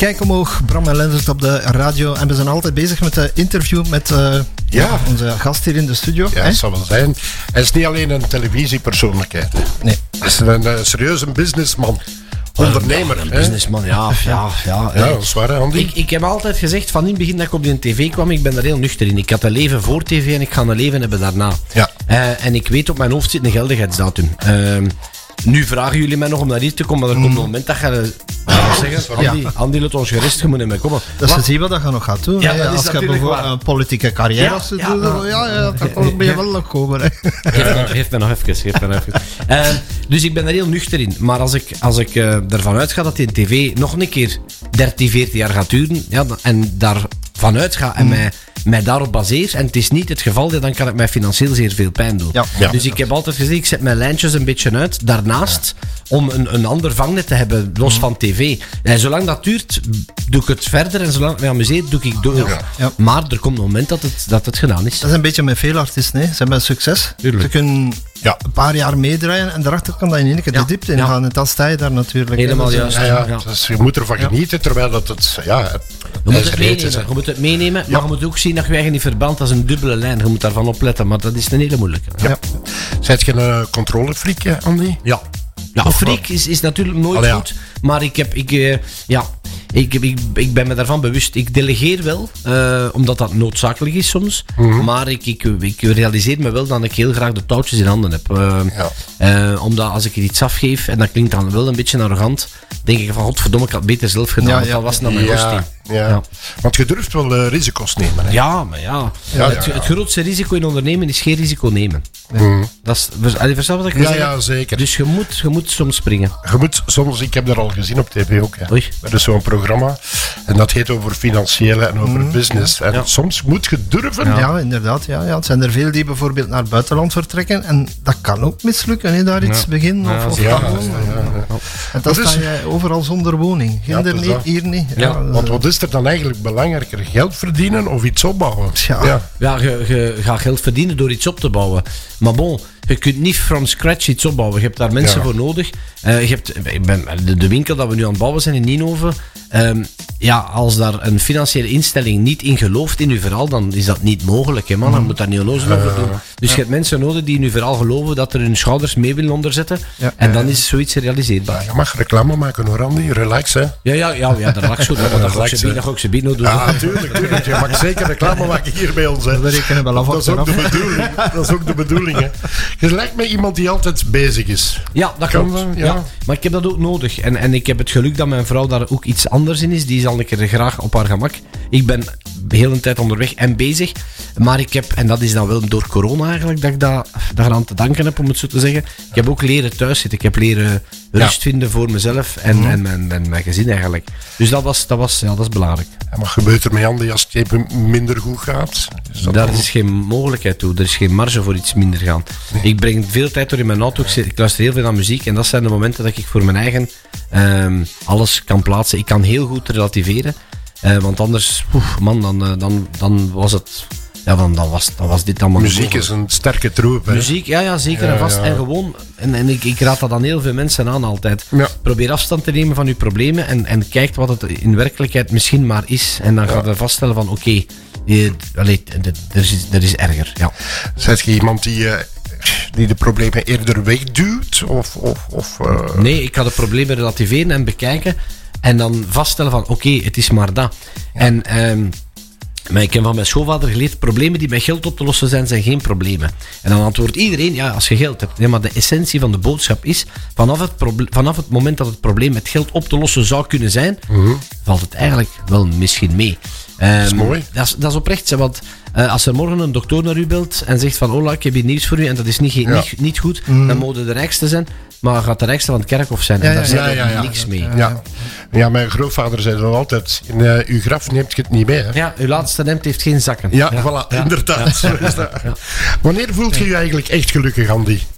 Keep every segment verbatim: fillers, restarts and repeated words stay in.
Kijk omhoog, Bram en Lendert op de radio. En we zijn altijd bezig met de interview met uh, ja. onze gast hier in de studio. Ja, dat zal wel zijn. Hij is niet alleen een televisiepersoonlijkheid. Nee. Hij is een uh, serieuze businessman. Ondernemer. Een businessman, ja. Ja, ja, ja, dat is waar, hè, Andy? Ik, ik heb altijd gezegd, van in het begin dat ik op de tv kwam, ik ben daar heel nuchter in. Ik had een leven voor tv en ik ga een leven hebben daarna. Ja. Uh, en ik weet, op mijn hoofd zit een geldigheidsdatum. Uh, nu vragen jullie mij nog om naar hier te komen, maar er komt een moment dat je... Uh, zeggen, Andy, ja. Andy, laat ons gerust, je moet niet meer komen. Dat is te zien wat je nog gaat doen. Ja, hè? Als je bijvoorbeeld een politieke carrière ja, ja, doet, ja, ja, ja, dan ben je wel nog komen. Hè. Geef, me, geef me nog even. Geef me nog even. Uh, dus ik ben er heel nuchter in. Maar als ik, als ik uh, ervan uitga dat die tv nog een keer dertien, veertien jaar gaat duren, ja, en daarvan uitga en mm. mij, mij daarop baseer, en het is niet het geval, dan kan het mij financieel zeer veel pijn doen. Ja. Ja. Dus ik heb altijd gezegd, ik zet mijn lijntjes een beetje uit, daarnaast, ja. om een, een ander vangnet te hebben, los mm. van tv. En zolang dat duurt, doe ik het verder, en zolang het mij amuseert, doe ik door. Ja. Ja. Maar er komt een moment dat het, dat het gedaan is. Dat is een beetje met veel artiesten, hè. Ze hebben succes. Tuurlijk. Ze kunnen ja. een paar jaar meedraaien en daarachter kan dat in één keer de ja. diepte in gaan. Ja. En dan sta je daar natuurlijk. Helemaal juist. Ja, ja. Ja. Dus je moet ervan genieten, terwijl dat het... Ja, het je, moet het meenemen. Is, je moet het meenemen, ja. maar je moet ook zien dat je eigen niet verbrandt als een dubbele lijn. Je moet daarvan opletten, maar dat is een hele moeilijke. Ja. Ja. Zijt je een uh, controlefreak, hè, Andy? Ja. Ja, freak is, is natuurlijk nooit Allee, ja. goed, maar ik heb... Ik, uh, ja... Ik, ik, ik ben me daarvan bewust. Ik delegeer wel, uh, omdat dat noodzakelijk is soms. Mm-hmm. Maar ik, ik, ik realiseer me wel dat ik heel graag de touwtjes in handen heb. Uh, ja. uh, omdat als ik er iets afgeef, en dat klinkt dan wel een beetje arrogant, denk ik van godverdomme, ik had het beter zelf gedaan. Ja, want ja. dat was naar mijn ja, goesting. Ja. Ja. Want je durft wel uh, risico's nemen. Hè? Ja, maar ja. ja, het, ja, ja. het grootste risico in ondernemen is geen risico nemen. Mm. Dat is, allee, verstaan wat ik ja, zeg? Ja, zeker. Dus je moet, je moet soms springen. Je moet soms, ik heb dat al gezien op tv ook. Ja. Oei. Er is zo'n programma en dat heet over financiële en over mm. business. En ja. soms moet je durven. Ja, ja inderdaad. Ja, ja. Het zijn er veel die bijvoorbeeld naar het buitenland vertrekken en dat kan ook mislukken, hè, daar iets ja. beginnen. Ja, of, of ja, ja, ja, ja, ja. En dan sta je overal zonder woning. Ginder ja, niet, hier niet. Ja, ja, want wat is er dan eigenlijk belangrijker? Geld verdienen of iets opbouwen? Ja, ja. ja je, je gaat geld verdienen door iets op te bouwen. Maar bon, je kunt niet from scratch iets opbouwen. Je hebt daar mensen ja. voor nodig. Uh, je hebt, de, de winkel dat we nu aan het bouwen zijn in Nienhoven. Um, ja, als daar een financiële instelling niet in gelooft in uw verhaal, dan is dat niet mogelijk. Hè, man. Dan moet daar niet onnozel over doen. Dus ja. je hebt mensen nodig die in uw verhaal geloven, dat er hun schouders mee willen onderzetten. Ja. En dan is zoiets realiseerbaar. Ja, je mag reclame maken hoor, Andy. Relax, hè. Ja, ja, ja, ja dat relax goed. Dat ga ik ze bieden doen. Ja, tuurlijk, tuurlijk. Je mag zeker reclame maken hier bij ons. Hè. We rekenen wel af. Dat is ook de bedoeling. Dat is ook de bedoeling, hè. Je lijkt me iemand die altijd bezig is. Ja, dat kan. klopt. Ja. Ja. Maar ik heb dat ook nodig. En, en ik heb het geluk dat mijn vrouw daar ook iets anders in is. Die is al een keer graag op haar gemak. Ik ben de hele tijd onderweg en bezig. Maar ik heb, en dat is dan wel door corona eigenlijk, dat ik dat, daaraan te danken heb, om het zo te zeggen. Ik heb ook leren thuiszitten. Ik heb leren rust ja. vinden voor mezelf en, mm. en, en, en mijn gezin eigenlijk. Dus dat was, dat was ja, dat is belangrijk. En wat gebeurt er met Andy als het even minder goed gaat? Is dat Daar dan... is geen mogelijkheid toe. Er is geen marge voor iets minder gaan. Nee. Ik breng veel tijd door in mijn auto. Ik, zit, ik luister heel veel naar muziek. En dat zijn de momenten dat ik voor mijn eigen um, alles kan plaatsen. Ik kan heel goed relativeren. Uh, want anders, oef, man, dan, uh, dan, dan was het... Ja, dan, dan, was, dan was dit allemaal... Muziek is een sterke troep, hè? Muziek, ja, ja zeker ja, en vast. Ja. En gewoon, en, en ik, ik raad dat aan heel veel mensen aan altijd. Ja. Probeer afstand te nemen van je problemen en, en kijk wat het in werkelijkheid misschien maar is. En dan ja. ga je vaststellen van, oké, okay, er is, er is erger. Ja. Zijt je iemand die... Uh, die de problemen eerder wegduwt? Of, of, of, uh... Nee, ik ga de problemen relativeren en bekijken. En dan vaststellen van, oké, okay, het is maar dat. Ja. En... Um, Maar ik heb van mijn schoonvader geleerd, problemen die met geld op te lossen zijn, zijn geen problemen. En dan antwoordt iedereen, ja, als je geld hebt. Nee, maar de essentie van de boodschap is, vanaf het, proble- vanaf het moment dat het probleem met geld op te lossen zou kunnen zijn, mm-hmm. valt het eigenlijk wel misschien mee. Um, dat is mooi. Dat is, dat is oprecht, want uh, als er morgen een dokter naar u belt en zegt van, hola, ik heb hier nieuws voor u en dat is niet, ja. niet, niet goed, mm. dan moet je de rijkste zijn, maar gaat de rijkste van het kerkhof zijn. En ja, daar zit ja, ja, ja, niks ja, mee. Ja. Ja. ja, mijn grootvader zei dan altijd, in uh, uw graf neemt je het niet mee. Hè? Ja, uw laatste hemd heeft geen zakken. Ja, ja. voilà, ja. inderdaad. Ja. Ja. Ja. Wanneer voelt je je eigenlijk echt gelukkig, Andy?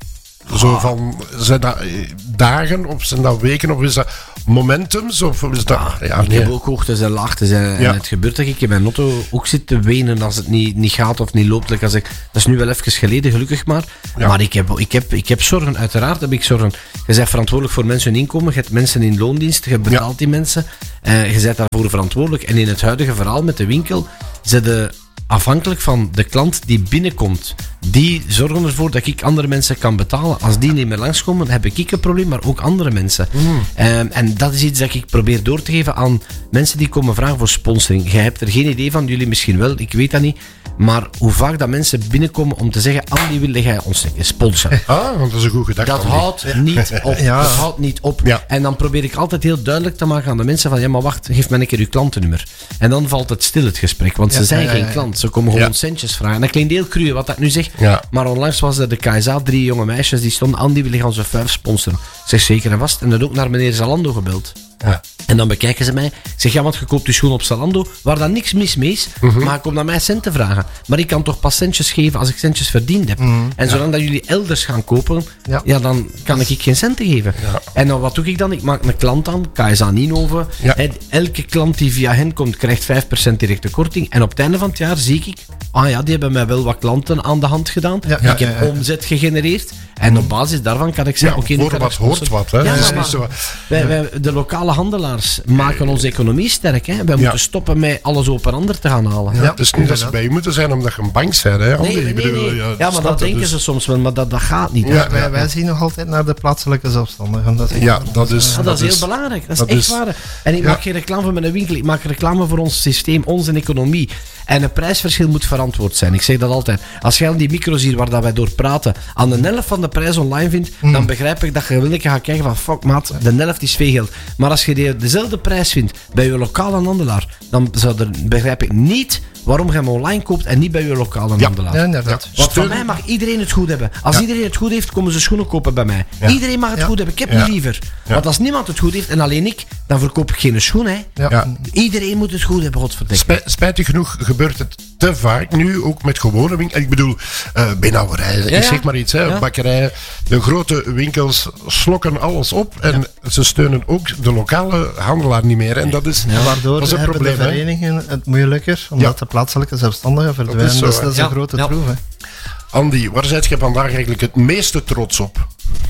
Zo van, zijn dat dagen of zijn dat weken of is dat momentums? Of is dat, Ah, ja, ik nee. heb ook hoogtes en laagtes. En, Ja. en het gebeurt dat ik in mijn auto ook zit te wenen als het niet, niet gaat of niet loopt. Like als ik, dat is nu wel even geleden, gelukkig maar. Ja. Maar ik heb, ik, heb, ik heb zorgen, uiteraard heb ik zorgen. Je bent verantwoordelijk voor mensen hun inkomen. Je hebt mensen in loondienst, je betaalt Ja. die mensen. Uh, je bent daarvoor verantwoordelijk. En in het huidige verhaal met de winkel zijn de afhankelijk van de klant die binnenkomt. Die zorgen ervoor dat ik andere mensen kan betalen. Als die niet meer langskomen, heb ik een probleem, maar ook andere mensen. Mm. Um, en dat is iets dat ik probeer door te geven aan mensen die komen vragen voor sponsoring. Jij hebt er geen idee van, jullie misschien wel, ik weet dat niet. Maar hoe vaak dat mensen binnenkomen om te zeggen, Andy, wil jij ons sponsoren? Ah, want dat is een goed gedachte. Dat Andy. houdt niet op. Ja. Dat houdt niet op. Ja. En dan probeer ik altijd heel duidelijk te maken aan de mensen van, ja, maar wacht, geef mij een keer uw klantennummer. En dan valt het stil, het gesprek. Want Ja, ze zijn ja, ja, geen ja. klant. Ze komen gewoon Ja. centjes vragen. En dat klinkt heel cru, wat ik nu zeg. Ja. Maar onlangs was er de K S A, drie jonge meisjes, die stonden, Andy, wil je onze vijf sponsoren? Ik zeg, zeker en vast. En dat ook naar meneer Zalando gebeld. Ja. En dan bekijken ze mij. Ik zeg, ja, want je koopt je schoen op Zalando, waar dan niks mis mee is, Mhm. maar je komt naar mij centen vragen. Maar ik kan toch pas centjes geven als ik centjes verdiend heb. En zolang dat jullie elders gaan kopen, ja. Ja. dan kan ik geen centen geven. Ja. En dan wat doe ik dan? Ik maak een klant aan, K S A Ninove. Ja. Hè, elke klant die via hen komt, krijgt vijf procent directe korting. En op het einde van het jaar zie ik, ah ja, die hebben mij wel wat klanten aan de hand gedaan. Ja, ik ja, heb ja, ja. omzet gegenereerd. En op basis daarvan kan ik Ja, zeggen, oké, nu voor kan wat ik hoort sponsoren. wat. Hè? Ja, Dat is maar- niet zo- Wij, wij, de lokale handelaars maken onze economie sterk. Hè? Wij moeten stoppen met alles op een ander te gaan halen. Ja, Ja, het is niet dat ze bij je moeten zijn omdat je een bank bent. Hè, Andy? Nee, nee, Ik nee, bedoel, nee. ja, Ja, maar snap dat je, denken dus- ze soms wel, maar dat, dat gaat niet. Ja, hè. Wij, wij zien nog altijd naar de plaatselijke zelfstandigen. Dat is, Ja, dat is... Ah, dat is heel belangrijk. Dat is dat echt is- waar. En ik ja. maak geen reclame voor mijn winkel. Ik maak reclame voor ons systeem, onze economie. En een prijsverschil moet verantwoord zijn. Ik zeg dat altijd. Als jij aan die micro's hier waar dat wij door praten aan de helft van de prijs online vindt, dan begrijp ik dat je wel een keer gaat kijken van fuck maat, de helft is veel geld. Maar als je die, dezelfde prijs vindt bij je lokale handelaar, dan zou er, begrijp ik niet waarom je hem online koopt en niet bij je lokale Ja. handelaar. Ja, inderdaad. Want van Steun- mij mag iedereen het goed hebben. Als Ja. iedereen het goed heeft, komen ze schoenen kopen bij mij. Ja. Iedereen mag het Ja. goed hebben. Ik heb Ja. niet liever. Ja. Want als niemand het goed heeft en alleen ik, dan verkoop ik geen schoen. Hè. Ja. Ja. Iedereen moet het goed hebben, godverdikke. Spij- spijtig genoeg gebeurt het te vaak nu, ook met gewone winkels. Ik bedoel, uh, beenhouwerijen, Ja, ik ja. zeg maar iets, hè, Ja. bakkerijen. De grote winkels slokken alles op en ze steunen ook de lokale handelaar niet meer. En dat is, Ja, waardoor dat is een hebben probleem. de Hè. verenigingen het moeilijker, omdat Ja. de plaatselijke zelfstandigen verdwijnen. zo, dus hè. dat is Ja. een grote Ja. troef. Hè. Andy, waar zit je vandaag eigenlijk het meeste trots op?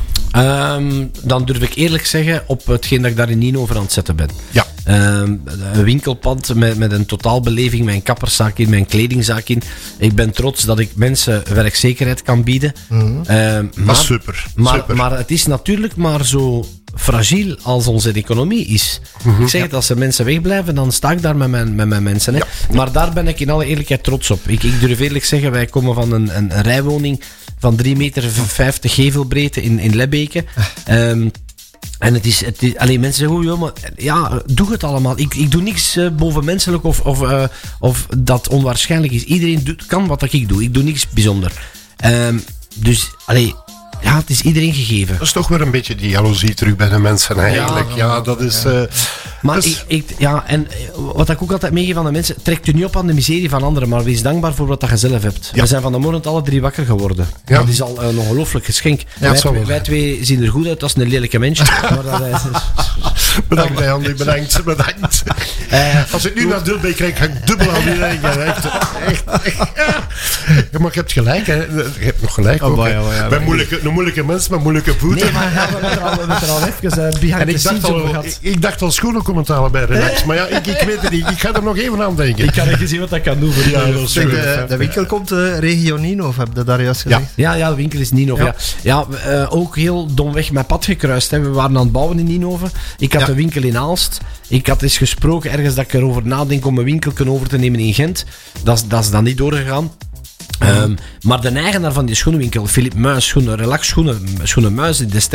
Ehm, dan durf ik eerlijk zeggen op hetgeen dat ik daar in Ninove aan het zetten ben. Ja. Ehm, een winkelpand met, met een totaalbeleving, mijn kapperszaak in, mijn kledingzaak in. Ik ben trots dat ik mensen werkzekerheid kan bieden. Ehm, Dat maar, is super. Maar, super. maar het is natuurlijk maar zo fragiel als onze economie is. Ik zeg het, als er mensen wegblijven, dan sta ik daar met mijn, met mijn mensen. Hè. Maar daar ben ik in alle eerlijkheid trots op. Ik, ik durf eerlijk zeggen, wij komen van een, een, een rijwoning van drie meter vijftig gevelbreedte in, in Lebbeke. Ehm, en het is, het is alleen mensen zeggen, oh, ja, maar ja, doe het allemaal. Ik, ik doe niks uh, bovenmenselijk of, of, uh, of dat onwaarschijnlijk is. Iedereen doet, kan wat ik doe. Ik doe niks bijzonder. Um, dus, allee, ja, het is iedereen gegeven. Dat is toch weer een beetje die jaloezie terug bij de mensen eigenlijk. Ja, ja dat is... Uh, Maar dus, ik, ik, ja, en wat ik ook altijd meegeef aan de mensen, trekt u niet op aan de miserie van anderen, maar wees dankbaar voor wat dat je zelf hebt. Ja. We zijn van de morgen alle drie wakker geworden. Ja. Dat is al een ongelooflijk geschenk. dat wij, zal wel twee, wij twee zien er goed uit als een lelijke mens. Maar dat, uh, bedankt, hè, Andy. Bedankt. bedankt. uh, Als ik nu naar Dilbeek krijg, ga ik dubbel aan die denken. Echt, echt, echt. Ja, maar je hebt gelijk, hè. Je hebt nog gelijk Oh, ook. boy, hè. oh, ja, Bij maar- moeilijke, een moeilijke mens met moeilijke voeten. nee, maar ja, we hebben er al, we hebben er al even uh, behind En the ik dacht, scenes over al, gehad. ik, ik dacht al schoenencommentaar bij Relax. Maar ja, ik, ik weet het niet. Ik ga er nog even aan denken. Ik kan even zien wat dat kan doen voor Ja, jou. dat is Zeg, goed. de, de winkel komt de regio Nino, of heb je daar juist Ja. gezegd? Ja, ja, de winkel is Ninove. Ja. Ja. Ja, uh, ook heel domweg mijn pad gekruist. Hè. We waren aan het bouwen in Ninove. Ik had Ja. een winkel in Aalst. Ik had eens gesproken ergens dat ik erover nadenk om een winkel over te nemen in Gent. Dat is, dat is dan niet doorgegaan. Um, maar de eigenaar van die schoenenwinkel, Philippe Muis, schoenen, relax schoenen, schoenen Muis destijds,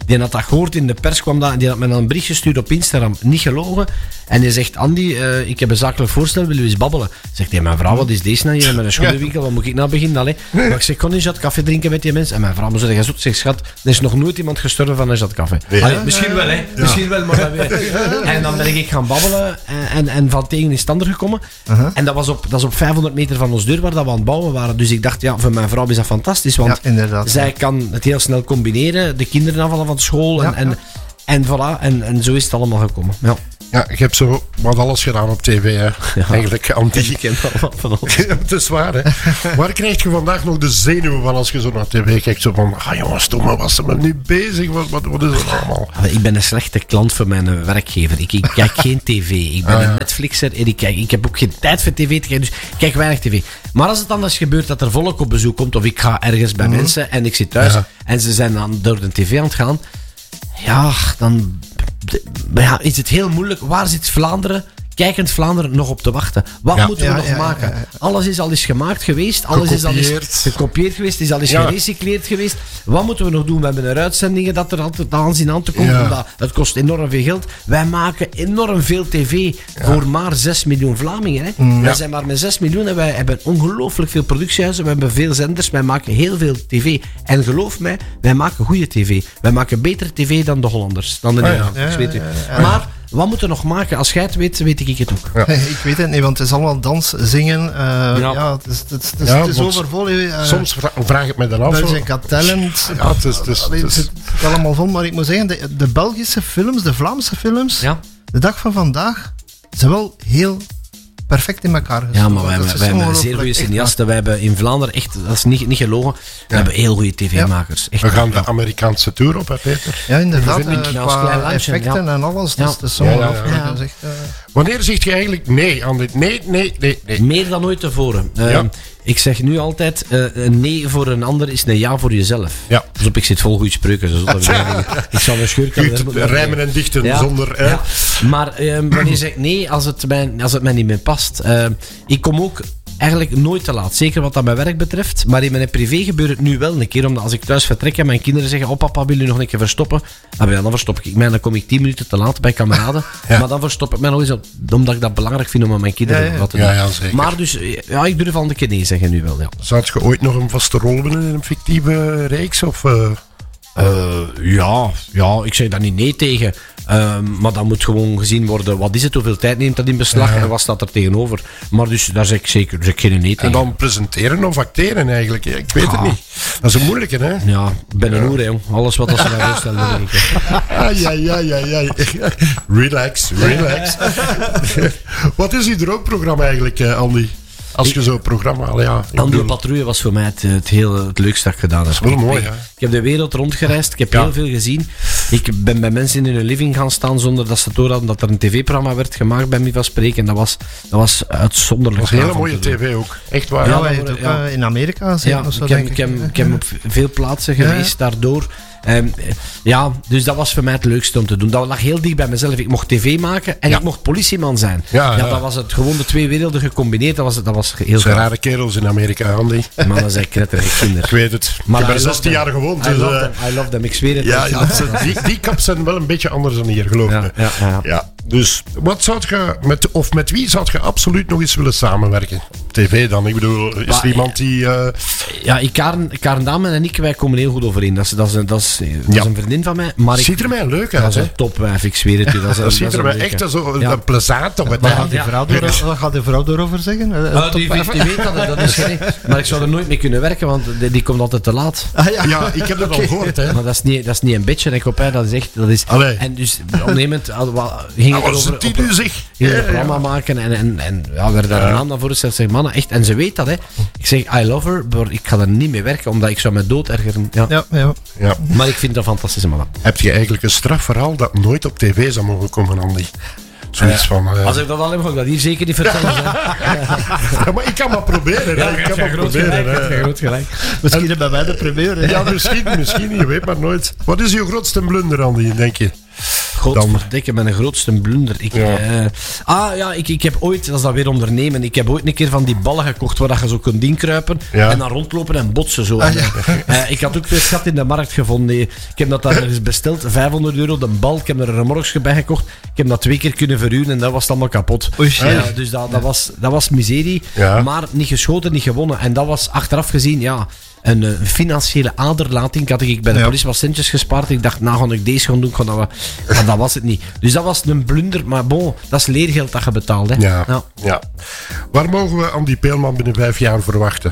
die had dat gehoord in de pers, kwam dat, die had me dan een bericht gestuurd op Instagram, niet gelogen. En die zegt, Andy, uh, ik heb een zakelijk voorstel, willen we eens babbelen? Zegt hij, mijn vrouw, wat is deze nou hier met een schoenenwinkel, wat moet ik nou beginnen? Allee? Maar ik zeg, kon een jat koffie drinken met die mensen? En mijn vrouw, maar zo, zegt, zeg, schat, er is nog nooit iemand gestorven van een jat koffie. Ja. Allee, misschien wel, hè. Ja. Misschien wel, maar dat weer. En dan ben ik gaan babbelen en, en, en van tegen in stander gekomen. Uh-huh. En dat was op, dat is op vijfhonderd meter van ons deur waar dat we aan het bouwen waren. Dus ik dacht, ja, voor mijn vrouw is dat fantastisch, want ja, zij kan het heel snel combineren, de kinderen afvallen van school en, ja, en, ja. en voilà, en, en zo is het allemaal gekomen. Ja. Ja, je hebt zo wat alles gedaan op tv, hè. Ja, eigenlijk, Andy. Ik ken wel van alles. Het is waar, hè. Waar krijg je vandaag nog de zenuwen van als je zo naar tv kijkt? Zo van, ah jongens, toch maar, was ze maar nu bezig? Wat, wat, wat is het allemaal? Ik ben een slechte klant voor mijn werkgever. Ik, ik kijk geen tv. Ik ben ah, ja. een Netflixer en ik, kijk, ik heb ook geen tijd voor tv te kijken, dus ik kijk weinig tv. Maar als het anders gebeurt dat er volk op bezoek komt, of ik ga ergens bij mm. mensen en ik zit thuis ja. en ze zijn dan door de tv aan het gaan, ja, dan... Ja, is het heel moeilijk. Waar zit Vlaanderen, kijkend Vlaanderen, nog op te wachten? Wat ja, moeten we ja, nog ja, maken? Ja, ja. Alles is al eens gemaakt geweest. Alles gekopieerd. is al eens gekopieerd geweest. Is al eens ja. gerecycleerd geweest. Wat moeten we nog doen? We hebben er uitzendingen dat er altijd aanzien aan te komen. Ja. Omdat het kost enorm veel geld. Wij maken enorm veel tv ja. voor maar zes miljoen Vlamingen. Hè? Mm, wij ja. zijn maar met zes miljoen en wij hebben ongelooflijk veel productiehuizen. We hebben veel zenders. Wij maken heel veel tv. En geloof mij, wij maken goede tv. Wij maken betere tv dan de Hollanders. Dan de oh, Nederlanders. Ja. Ja, ja, ja, ja. Maar... wat moeten we nog maken? Als jij het weet, weet ik het ook. Ja. Ik weet het niet, want het is allemaal dans, zingen. Uh, ja. ja, het is, het is, het is, ja, het is overvol. Uh, soms vraag ik me dan af. Belgian Got Talent. Ja, het is, het is, Allee, het is, het is allemaal vol, maar ik moet zeggen, de, de Belgische films, de Vlaamse films, ja. de dag van vandaag, zijn wel heel perfect in elkaar gestoken. Ja, maar wij hebben, wij hebben zeer goede cineasten. Wij hebben in Vlaanderen echt, dat is niet, niet gelogen, we ja. hebben heel goede tv-makers. Ja. We gaan de Amerikaanse tour op, hè, Peter? Ja, inderdaad. Uh, qua effecten ja. en alles. Ja. Dat is, dat is zo ja, ja, ja. Ja. Echt, uh... Wanneer zeg je eigenlijk nee aan dit? Nee, nee, nee, nee. Meer dan ooit tevoren. Uh, ja. Ik zeg nu altijd, uh, een nee voor een ander is een ja voor jezelf. Ja. Dus op, ik zit vol goede spreuken. Dus ik zal een schurk aan rijmen en dichten ja. zonder... Uh. Ja. Maar uh, wanneer zeg ik nee, als het, mij, als het mij niet meer past. Uh, ik kom ook eigenlijk nooit te laat. Zeker wat dat mijn werk betreft. Maar in mijn privé gebeurt het nu wel een keer. Omdat als ik thuis vertrek en mijn kinderen zeggen, oh papa, wil je nog een keer verstoppen? Ah, ja, dan verstop ik mij. Dan kom ik tien minuten te laat bij kameraden. Ja. Maar dan verstop ik mij nog eens op, omdat ik dat belangrijk vind om aan mijn kinderen ja, ja. wat te doen. Ja, ja, zeker. Maar dus, ja, ik durf al een keer nee zeggen nu wel. Ja. Zou je ooit nog een vaste rol willen in een fictieve reeks? Of... Uh... Uh, ja, ja, ik zeg daar niet nee tegen. Uh, maar dan moet gewoon gezien worden, wat is het, hoeveel tijd neemt dat in beslag ja. en wat staat er tegenover. Maar dus daar zeg ik zeker zeg ik geen nee tegen. En dan presenteren of acteren eigenlijk, ik weet ah. het niet. Dat is een moeilijke, hè? Ja, ik ben een ja. oer, jong. Alles wat als ze mij voorstellen, denk ik. Ah, ja, ja, ja, ja. Relax, relax. Wat is uw droomprogramma eigenlijk, Andy? Als je zo'n programma... Ja, Andy op Patrouille was voor mij het, het, heel, het leukste dat ik gedaan heb. Dat is wel mooi, hè? Ik heb de wereld rondgereisd, ik heb ja. heel veel gezien. Ik ben bij mensen in hun living gaan staan zonder dat ze door hadden dat er een tv-programma werd gemaakt bij mij van spreken. En dat was, dat was uitzonderlijk. Dat was een hele mooie tv ook. Echt waar. Ja, ja, ook, ja. in Amerika zeker ja, of zo, ik, heb, ik, heb, ik heb op veel plaatsen geweest ja. daardoor. Um, ja, dus dat was voor mij het leukste om te doen. Dat lag heel dicht bij mezelf. Ik mocht tv maken en ja. ik mocht politieman zijn. Ja, ja, ja, dat was het. Gewoon de twee werelden gecombineerd. Dat was, dat was heel gaaf. Rare kerels in Amerika, Andy. Man, dat zijn knetterige kinderen. Ik weet het. Maar ik heb er zestien jaar gewoond. I, dus, love them. I love them. Ik zweer het. Ja, ja, die, die kaps zijn wel een beetje anders dan hier, geloof ja, me. Ja, ja, ja. ja. Dus wat zou je met, of met wie zou je absoluut nog eens willen samenwerken? Op tv dan, ik bedoel, is er iemand die... Uh... Ja, ik, Karen, Karen Damen en ik, wij komen heel goed overeen. Dat is, dat is, dat is, dat is ja. een vriendin van mij. Maar ziet er mij leuk uit, dat is een topwijf, ik zweer het je. Dat, is, dat, dat ziet er mij echt zo ja. een plezant op het Wat gaat die vrouw door, wat gaat die vrouw erover zeggen? Uh, uh, die, die, die weet dat, dat is geen... Maar ik zou er nooit mee kunnen werken, want die, die komt altijd te laat. Ah, ja. ja, ik heb dat okay. al gehoord, hè. Maar dat is niet, dat is niet een beetje, ik hoop, hè. Dat is echt... Dat is, en dus, op een moment ging het over... Zich. Ging een programma maken en, en, en ja, werd daar ja. een naam aan voorgesteld. Zeg, mannen, echt. En ze weet dat, hè. Ik zeg, I love her, maar ik ga er niet mee werken, omdat ik zou me dood ergeren. Ja. Ja, ja. Ja. Maar ik vind dat fantastische mannen. Heb je eigenlijk een strafverhaal dat nooit op tv zou mogen komen, Andy? Zoiets uh, van... Uh... Als ik dat al heb, ga ik dat hier zeker niet vertellen. Ja, maar ik kan maar proberen. Ja, ik kan maar proberen. Gelijk, groot gelijk. Misschien hebben wij de proberen. Ja, misschien, misschien. Je weet maar nooit. Wat is je grootste blunder, Andy, denk je? Godverdikke, mijn grootste blunder. Ik, ja. Uh, ah ja, ik, ik heb ooit, dat is dat weer ondernemen, ik heb ooit een keer van die ballen gekocht waar je zo kunt inkruipen ja. en dan rondlopen en botsen zo. Ah, ja. uh, ik had ook veel schat in de markt gevonden. Ik heb dat daar ergens besteld, vijfhonderd euro de bal. Ik heb er een remorkje bij gekocht. Ik heb dat twee keer kunnen verhuren en dat was allemaal kapot. Oei, ja. Uh, dus dat, dat, was, dat was miserie. Ja. Maar niet geschoten, niet gewonnen. En dat was achteraf gezien, ja... Een uh, financiële aderlating. Ik had ik bij de ja. politie wat centjes gespaard. Ik dacht, nou ga ik deze gaan doen. Ga dat, maar dat was het niet. Dus dat was een blunder. Maar bon, dat is leergeld dat je betaalt. Hè. Ja. Nou. Ja. Waar mogen we Andy Peelman binnen vijf jaar verwachten?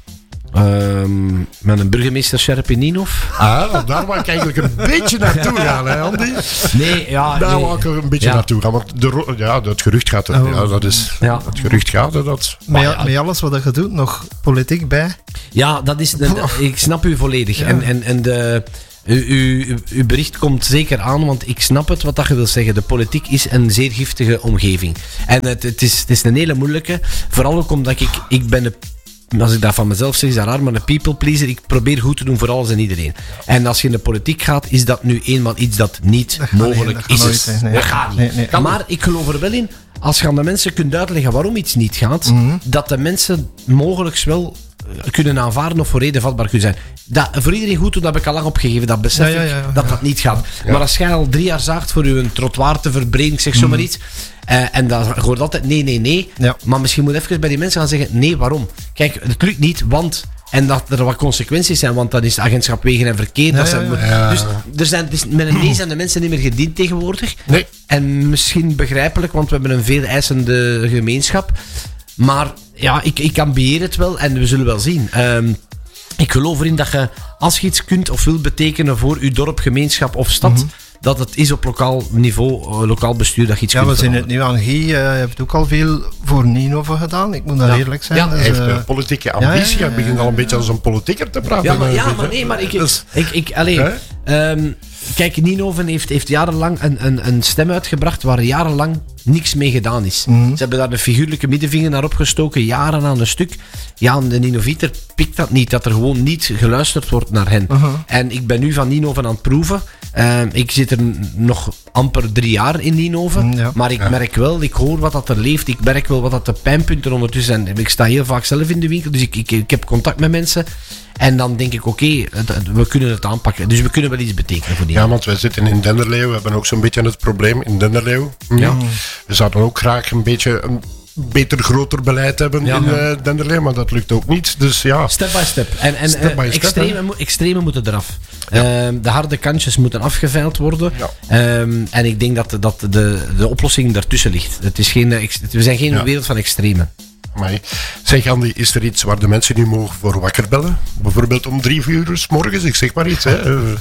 Um, met een burgemeester Sherp in Ninov. Ah, daar wou ik eigenlijk een beetje naartoe gaan, hè Andy? Nee, ja. Daar nee. wou ik er een beetje ja. naartoe gaan. Want de, ja, het gerucht gaat er. Oh. Ja, dat is, ja. Het gerucht gaat er. Dat, met, ja. met alles wat je doet, nog politiek bij? Ja, dat is, de, de, ik snap u volledig. Ja. En, en, en de... U, u, uw bericht komt zeker aan, want ik snap het wat dat je wil zeggen. De politiek is een zeer giftige omgeving. En het, het, is, het is een hele moeilijke. Vooral ook omdat ik, ik ben een... Als ik dat van mezelf zeg, is dat raar, maar een people pleaser. Ik probeer goed te doen voor alles en iedereen. En als je in de politiek gaat, is dat nu eenmaal iets dat niet dat mogelijk niet, dat is. Nooit, nee. Dat gaat niet. Nee, nee. Maar ik geloof er wel in, als je aan de mensen kunt uitleggen waarom iets niet gaat, mm-hmm. dat de mensen mogelijk wel kunnen aanvaarden of voor reden vatbaar kunnen zijn. Dat voor iedereen goed doen, dat heb ik al lang opgegeven. Dat besef ja, ja, ja, ik, dat ja. dat niet gaat. Ja. Maar als jij al drie jaar zaagt voor je trottoir te verbreden, ik zeg mm. zomaar iets, uh, en dan hoort altijd nee, nee, nee. Ja. Maar misschien moet je even bij die mensen gaan zeggen, nee, waarom? Kijk, het lukt niet, want... En dat er wat consequenties zijn, want dat is agentschap wegen en verkeer. Ja, dat zijn, ja, ja. Dus er zijn, dus met een nee zijn de mensen niet meer gediend tegenwoordig. Nee. En misschien begrijpelijk, want we hebben een veel eisende gemeenschap. Maar ja, ik, ik ambieer het wel en we zullen wel zien. Um, ik geloof erin dat je, als je iets kunt of wilt betekenen voor je dorp, gemeenschap of stad, mm-hmm. dat het is op lokaal niveau, uh, lokaal bestuur, dat je iets ja, kunt we zien het nu aan Guy. Uh, je hebt ook al veel voor Ninove gedaan. Ik moet daar ja. eerlijk zijn. Ja. Dus, uh, hij heeft een politieke ambitie. Ja, ja, ja, ja, begint al een beetje als een politieker te praten. Ja, maar, ja, maar nee, maar ik... ik, dus, ik, ik alleen, um, kijk, Ninove heeft, heeft jarenlang een, een, een stem uitgebracht waar jarenlang niks mee gedaan is. Mm-hmm. Ze hebben daar de figuurlijke middenvinger naar opgestoken, jaren aan een stuk. Ja, en de Ninovieter pikt dat niet, dat er gewoon niet geluisterd wordt naar hen. Uh-huh. En ik ben nu van Ninove aan het proeven. Uh, ik zit er nog amper drie jaar in Ninove, mm, ja. maar ik ja. merk wel, ik hoor wat dat er leeft, ik merk wel wat dat de pijnpunten ondertussen zijn. Ik sta heel vaak zelf in de winkel, dus ik, ik, ik heb contact met mensen. En dan denk ik, oké, okay, we kunnen het aanpakken. Dus we kunnen wel iets betekenen voor die. Ja, want wij zitten in Denderleeuw. We hebben ook zo'n beetje het probleem in Denderleeuw. Ja. We zouden ook graag een beetje een beter, groter beleid hebben ja, in ja. Uh, Denderleeuw, maar dat lukt ook niet. Dus ja. Step by step. En, en step by uh, step, extreme, mo- extreme moeten eraf. Ja. Uh, de harde kantjes moeten afgeveild worden. Ja. Um, en ik denk dat, dat de, de oplossing daartussen ligt. Het is geen, we zijn geen ja. wereld van extreme. Maar zeg Andy, is er iets waar de mensen nu mogen voor wakker bellen? Bijvoorbeeld om drie uur 's morgens, ik zeg maar iets. Hè?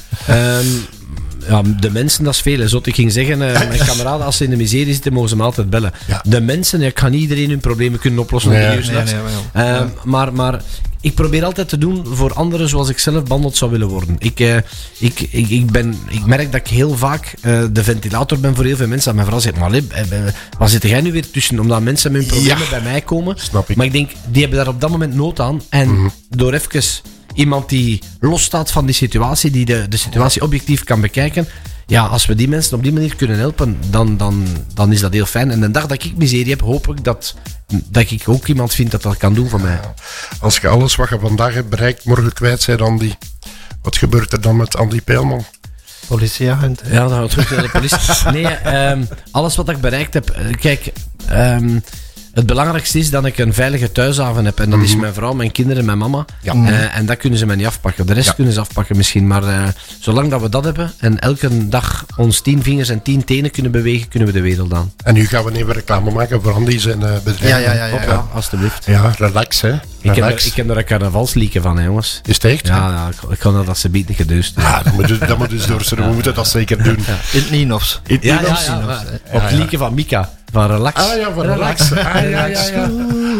Um, ja, de mensen, dat is veel. Zot, ik ging zeggen, uh, mijn kameraden, als ze in de miserie zitten, mogen ze me altijd bellen. Ja. De mensen, ik kan iedereen hun problemen kunnen oplossen. Nee, nee, nee, nee, maar, ja. uh, maar, maar ik probeer altijd te doen voor anderen zoals ik zelf behandeld zou willen worden. Ik, uh, ik, ik, ik, ben, ik merk dat ik heel vaak uh, de ventilator ben voor heel veel mensen. Dat mijn vrouw zegt, maar Lib, uh, waar zit jij nu weer tussen? Omdat mensen met hun problemen ja. bij mij komen. Snap ik. Maar ik denk, die hebben daar op dat moment nood aan. En mm-hmm. door even iemand die losstaat van die situatie, die de, de situatie objectief kan bekijken. Ja, als we die mensen op die manier kunnen helpen, dan, dan, dan is dat heel fijn. En de dag dat ik miserie heb, hoop ik dat, dat ik ook iemand vind dat dat kan doen voor mij. Als je alles wat je vandaag hebt bereikt morgen kwijt bent, Andy, wat gebeurt er dan met Andy Peelman? Politieagent. Ja, dan gaan we terug naar de politie. Nee, um, alles wat ik bereikt heb, kijk... Um, Het belangrijkste is dat ik een veilige thuishaven heb. En dat mm-hmm. is mijn vrouw, mijn kinderen, mijn mama. Ja. Uh, en dat kunnen ze mij niet afpakken. De rest ja. kunnen ze afpakken misschien. Maar uh, zolang dat we dat hebben en elke dag ons tien vingers en tien tenen kunnen bewegen, kunnen we de wereld aan. En nu gaan we even reclame maken voor Andy zijn uh, bedrijf. Ja, ja, ja, ja, ja. ja, alstublieft. Ja, relax hè. Ik heb, er, ik heb er een carnavalslieken van, hè, jongens. Is het echt? Ja, ja ik, ik kan dat als ze biedt niet gedeust. Ja, dat moet, dat moet dus door. We moeten dat zeker doen. Ja. In het Ninovs. In het ja, Ninovs. Ja, ja, ja, ja. Op het lieken van Mika. Van relax. Ah ja, van relax. relax. Ah, ja, ja, ja.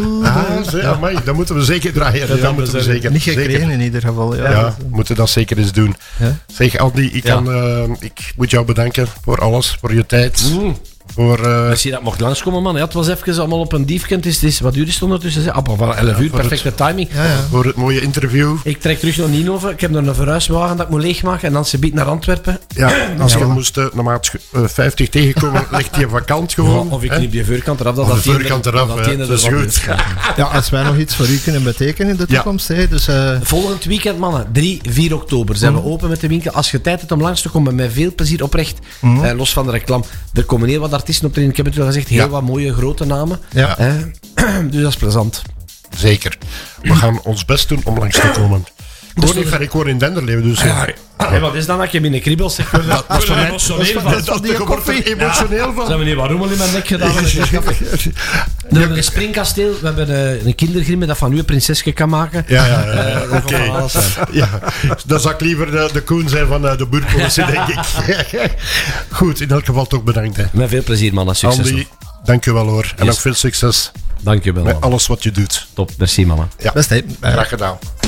Ah, zo, ja, maar dat moeten we zeker draaien. Dat, dat moeten we zeker. Niet gekregen in ieder geval. Ja, ja we moeten dat zeker eens doen. Ja? Zeg Andy, ik, kan, ja. uh, ik moet jou bedanken voor alles, voor je tijd. Mm. Voor, uh... Merci dat ik mocht langskomen, man. Ja, het was even allemaal op een diefkent. Het is, het is, wat uur is het ondertussen? Ah, van elf uur, ja, perfecte het, timing. Ja, ja. Voor het mooie interview. Ik trek terug naar Ninove. Ik heb nog een verhuiswagen dat ik moet leegmaken. En dan ze biedt naar Antwerpen. Ja, als je ja, moest uh, naar maat vijftig tegenkomen, ligt hij vakant gewoon. Ja, of ik knip je voorkant eraf. Dat dat de voorkant er, eraf, dat, dat, dat is goed. Ja. Ja, als wij nog iets voor u kunnen betekenen in de toekomst. Ja. Hè, dus, uh... Volgend weekend, mannen. drie, vier oktober zijn mm. we open met de winkel. Als je tijd hebt om langs te komen, met veel plezier oprecht. Mm. Uh, los van de reclame. Er komen heel wat artiesten op erin. Ik heb het al gezegd, heel ja. wat mooie grote namen. Ja. Uh, dus dat is plezant. Zeker. We gaan ons best doen om langs te komen. Ik hoor niet ver, ik hoor in Denderleeuw, dus... Ja. Ja. Hey, wat is dan dat je binnen kriebels zegt? Dat, dat, dat is van emotioneel van. Dat is er emotioneel van. Ze hebben niet wat rommel in mijn nek gedaan. We hebben een springkasteel, we hebben een, een kindergrimme dat van u een prinsesje kan maken. Ja, ja, ja. Uh, oké. Okay. Ja, dan zou ik liever de, de Koen zijn van uh, de buurtpolitie, denk ik. Goed, in elk geval toch bedankt. Hè. Met veel plezier, man. Succes. Andy, dank je wel hoor. En yes. Nog veel succes. Dank je wel. Met alles wat je doet. Top, merci, mama. Ja, best, graag gedaan.